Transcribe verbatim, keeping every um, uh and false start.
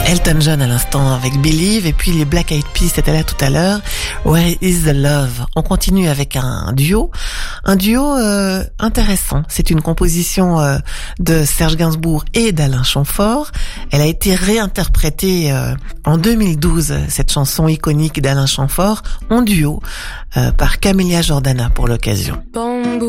Elton John à l'instant avec Believe, et puis les Black Eyed Peas étaient là tout à l'heure. Where is the love? On continue avec un duo, un duo euh, intéressant. C'est une composition euh, de Serge Gainsbourg et d'Alain Chamfort. Elle a été réinterprétée euh, en deux mille douze, cette chanson iconique d'Alain Chamfort, en duo euh, par Camélia Jordana pour l'occasion. Bambou.